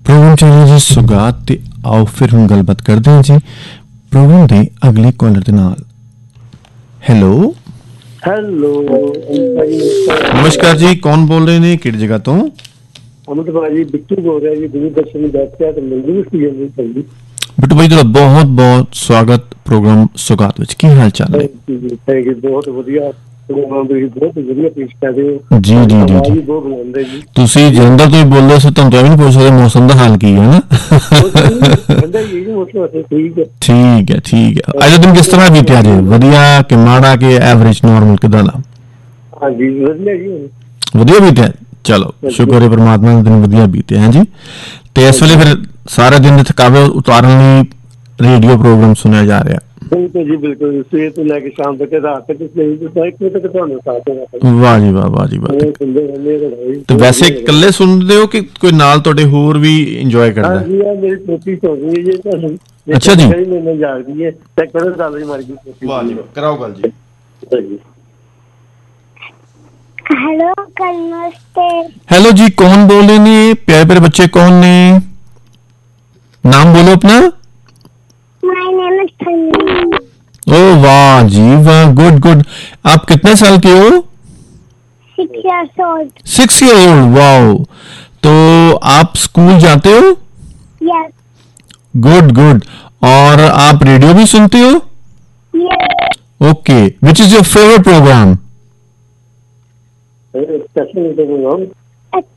Programme ਚੱਲ ਜੀ ਸੁਗਾਤ ਤੇ ਆਓ ਫਿਰ ਹੁਣ ਗੱਲਬਾਤ ਕਰਦੇ ਹਾਂ ਜੀ ਪ੍ਰੋਗਰਾਮ ਦੇ ਅਗਲੇ ਕਾਲਰ ਦੇ ਨਾਲ। ਹੈਲੋ ਨਮਸਕਾਰ ਜੀ, ਕੌਣ ਬੋਲ ਰਹੇ ਨੇ, ਕਿਹੜੀ ਜਗ੍ਹਾ ਤੋਂ? ਅਮਿਤ ਭਾਜੀ ਬਿੱਟੂ ਬੋਲ ਰਿਹਾ ਜੀ, ਦੂਰਦਰਸ਼ਨ ਬੈਠਿਆ ਤੇ ਮਿਲਦੀ ਸੀ ਜੀ। ਬਿੱਟੂ ਭਾਈ ਤੁਹਾਡਾ ਬਹੁਤ ਬਹੁਤ ਸਵਾਗਤ ਪ੍ਰੋਗਰਾਮ ਸੁਗਾਤ ਵਿੱਚ। ਕੀ ਹਾਲ ਚਾਲ ਹੈ? ਥੈਂਕ ਯੂ, ਬਹੁਤ ਵਧੀਆ ਪ੍ਰੋਗਰਾਮ ਤੁਸੀਂ ਬਹੁਤ ਵਧੀਆ ਪੇਸ਼ ਕਰਦੇ ਹੋ ਜੀ ਜੀ ਜੀ ਜੀ ਬਹੁਤ ਬਣਾਉਂਦੇ ਜੀ। ਤੁਸੀਂ ਜਲੰਧਰ ਤੋਂ ਹੀ ਬੋਲਦੇ ਸੀ, ਤੁਹਾਨੂੰ ਵੀ ਨਹੀਂ ਪੁੱਛ ਸਕਦੇ ਮੌਸਮ ਦਾ ਹਾਲ ਕੀ ਹੈ ਨਾ। ਠੀਕ ਹੈ ਠੀਕ ਹੈ। ਅੱਜ ਦਾ ਦਿਨ ਕਿਸ ਤਰ੍ਹਾਂ ਬੀਤਿਆ ਜੀ? ਵਧੀਆ ਕਿ ਮਾੜਾ ਕਿ ਐਵਰੇਜ ਨਾਰਮਲ ਕਿੱਦਾਂ ਦਾ? ਹਾਂਜੀ ਵਧੀਆ ਜੀ, ਵਧੀਆ ਬੀਤਿਆ। ਚਲੋ ਸ਼ੁਕਰ ਹੈ ਪਰਮਾਤਮਾ ਦਾ, ਦਿਨ ਵਧੀਆ ਬੀਤਿਆ ਹੈ ਜੀ। ਤੇ ਇਸ ਵੇਲੇ ਫਿਰ ਸਾਰੇ ਦਿਨ ਦੀ ਥਕਾਵਟ ਉਤਾਰਨ ਲਈ ਰੇਡੀਓ ਪ੍ਰੋਗਰਾਮ ਸੁਣਿਆ ਜਾ ਰਿਹਾ। ਬਿਲਕੁਲ ਜੀ ਬਿਲਕੁਲ, ਸਵੇਰ ਤੋਂ ਲੈ ਕੇ ਸ਼ਾਮ ਤੱਕ ਰਾਤ ਤੱਕ ਤੁਹਾਨੂੰ ਸਾਥ ਦੇਣਾ। ਵਾਹ ਜੀ ਵਾਹ, ਵਾਹ ਜੀ ਵਾਹ। ਤੇ ਵੈਸੇ ਇਕੱਲੇ ਸੁਣਦੇ ਹੋ ਕਿ ਕੋਈ ਨਾਲ ਤੁਹਾਡੇ ਹੋਰ ਵੀ ਇੰਜੋਏ ਕਰਦਾ? ਹਾਂਜੀ ਮੇਰੀ ਪੋਤੀ ਸੌਂ ਗਈ ਜੀ ਤੁਹਾਨੂੰ। ਅੱਛਾ ਜੀ, ਮੈਨੂੰ ਜਾਗਦੀ ਹੈ ਤੇ ਕਰੋ ਗੱਲ ਮਰ ਗਈ। ਵਾਹ ਜੀ, ਕਰਾਓ ਗੱਲ ਜੀ। हेलो नमस्ते। हेलो जी, कौन बोल रहे ने? प्यारे प्यारे बच्चे कौन ने? नाम बोलो अपना। My name is Tanvi. ओ वाह जी वाह, गुड गुड। आप कितने साल के हो? 6 years old। 6 year old, wow. तो आप स्कूल जाते हो? यस। Good good. और आप रेडियो भी सुनते हो? Yes. Okay, which is your favourite programme?